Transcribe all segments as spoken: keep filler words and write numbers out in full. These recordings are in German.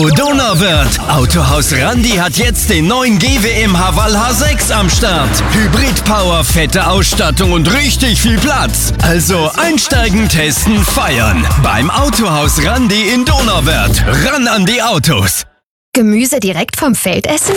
Hallo Donauwörth! Autohaus Randi hat jetzt den neuen G W M Haval H sechs am Start. Hybrid-Power, fette Ausstattung und richtig viel Platz. Also einsteigen, testen, feiern. Beim Autohaus Randi in Donauwörth. Ran an die Autos! Gemüse direkt vom Feld essen?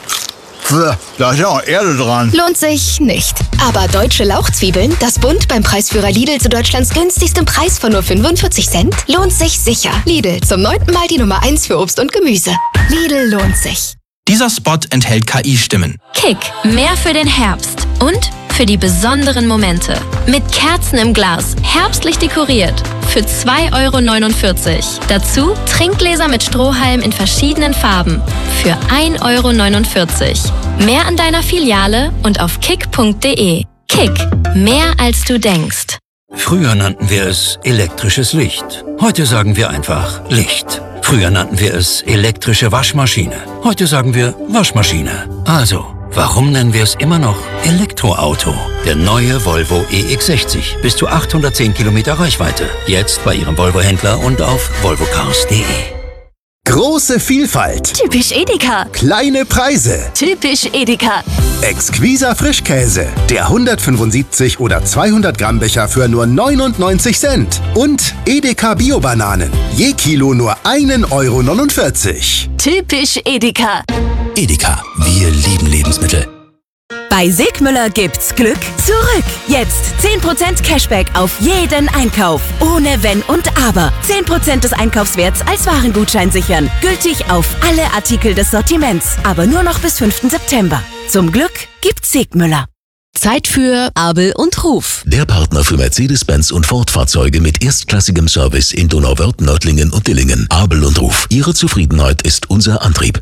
Pff, da ist ja auch Erde dran. Lohnt sich nicht. Aber deutsche Lauchzwiebeln, das Bund beim Preisführer Lidl zu Deutschlands günstigstem Preis von nur fünfundvierzig Cent, lohnt sich sicher. Lidl, zum neunten Mal die Nummer eins für Obst und Gemüse. Lidl lohnt sich. Dieser Spot enthält K I-Stimmen. Kick, mehr für den Herbst und für die besonderen Momente. Mit Kerzen im Glas, herbstlich dekoriert. Für zwei Euro neunundvierzig. Dazu Trinkgläser mit Strohhalm in verschiedenen Farben. Für ein Euro neunundvierzig. Mehr an deiner Filiale und auf kick punkt de. Kick, mehr als du denkst. Früher nannten wir es elektrisches Licht. Heute sagen wir einfach Licht. Früher nannten wir es elektrische Waschmaschine. Heute sagen wir Waschmaschine. Also, warum nennen wir es immer noch Elektroauto? Der neue Volvo E X sechzig. Bis zu achthundertzehn Kilometer Reichweite. Jetzt bei Ihrem Volvo-Händler und auf volvo cars punkt de. Große Vielfalt. Typisch Edeka. Kleine Preise. Typisch Edeka. Exquiser Frischkäse. Der hundertfünfundsiebzig oder zweihundert Gramm Becher für nur neunundneunzig Cent. Und Edeka Bio-Bananen. Je Kilo nur ein Euro neunundvierzig. Typisch Edeka. Edeka. Wir lieben Lebensmittel. Bei Sigmüller gibt's Glück zurück. Jetzt zehn Prozent Cashback auf jeden Einkauf. Ohne Wenn und Aber. zehn Prozent des Einkaufswerts als Warengutschein sichern. Gültig auf alle Artikel des Sortiments. Aber nur noch bis fünften September. Zum Glück gibt's Sigmüller. Zeit für Abel und Ruf. Der Partner für Mercedes-Benz und Ford-Fahrzeuge mit erstklassigem Service in Donauwörth, Nördlingen und Dillingen. Abel und Ruf. Ihre Zufriedenheit ist unser Antrieb.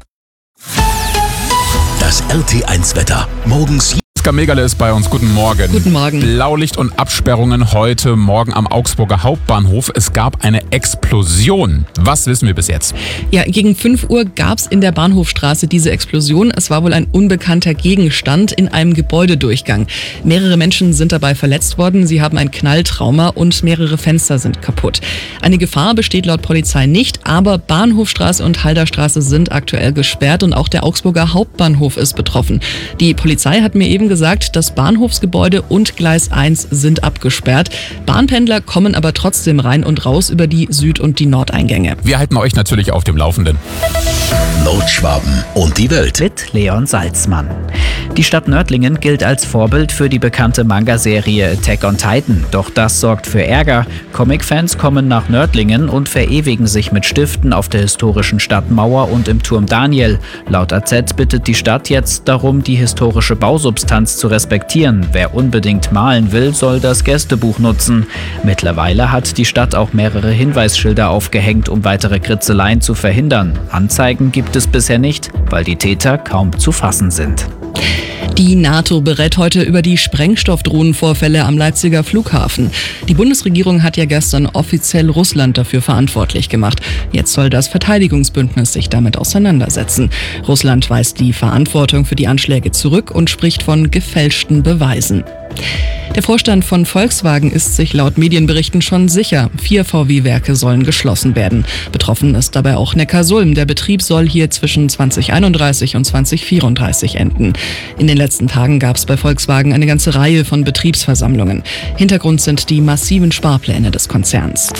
Das R T eins Wetter. Morgens. Oskar Megale ist bei uns. Guten Morgen. Guten Morgen. Blaulicht und Absperrungen heute Morgen am Augsburger Hauptbahnhof. Es gab eine Explosion. Was wissen wir bis jetzt? Ja, gegen fünf Uhr gab es in der Bahnhofstraße diese Explosion. Es war wohl ein unbekannter Gegenstand in einem Gebäudedurchgang. Mehrere Menschen sind dabei verletzt worden. Sie haben ein Knalltrauma und mehrere Fenster sind kaputt. Eine Gefahr besteht laut Polizei nicht, aber Bahnhofstraße und Halderstraße sind aktuell gesperrt und auch der Augsburger Hauptbahnhof ist betroffen. Die Polizei hat mir eben gesagt, das Bahnhofsgebäude und Gleis eins sind abgesperrt. Bahnpendler kommen aber trotzdem rein und raus über die Süd- und die Nordeingänge. Wir halten euch natürlich auf dem Laufenden. Nordschwaben und die Welt. Mit Leon Salzmann. Die Stadt Nördlingen gilt als Vorbild für die bekannte Manga-Serie Attack on Titan. Doch das sorgt für Ärger. Comic-Fans kommen nach Nördlingen und verewigen sich mit Stiften auf der historischen Stadtmauer und im Turm Daniel. Laut A Z bittet die Stadt jetzt darum, die historische Bausubstanz zu respektieren. Wer unbedingt malen will, soll das Gästebuch nutzen. Mittlerweile hat die Stadt auch mehrere Hinweisschilder aufgehängt, um weitere Kritzeleien zu verhindern. Anzeigen gibt es bisher nicht, weil die Täter kaum zu fassen sind. Die NATO berät heute über die Sprengstoffdrohnenvorfälle am Leipziger Flughafen. Die Bundesregierung hat ja gestern offiziell Russland dafür verantwortlich gemacht. Jetzt soll das Verteidigungsbündnis sich damit auseinandersetzen. Russland weist die Verantwortung für die Anschläge zurück und spricht von gefälschten Beweisen. Der Vorstand von Volkswagen ist sich laut Medienberichten schon sicher. Vier V W-Werke sollen geschlossen werden. Betroffen ist dabei auch Neckarsulm. Der Betrieb soll hier zwischen zwanzig einunddreißig und zwanzig vierunddreißig enden. In den letzten Tagen gab es bei Volkswagen eine ganze Reihe von Betriebsversammlungen. Hintergrund sind die massiven Sparpläne des Konzerns.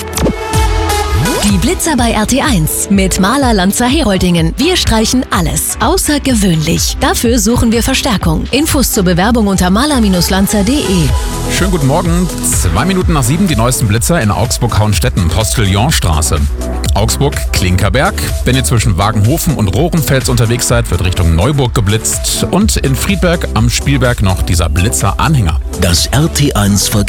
Die Blitzer bei R T eins mit Maler Lanzer Heroldingen. Wir streichen alles. Außergewöhnlich. Dafür suchen wir Verstärkung. Infos zur Bewerbung unter maler Lanzer punkt de. Schönen guten Morgen. Zwei Minuten nach sieben die neuesten Blitzer in Augsburg-Hauenstetten, Postillonstraße. Augsburg-Klinkerberg. Wenn ihr zwischen Wagenhofen und Rohrenfels unterwegs seid, wird Richtung Neuburg geblitzt. Und in Friedberg am Spielberg noch dieser Blitzer-Anhänger. Das R T eins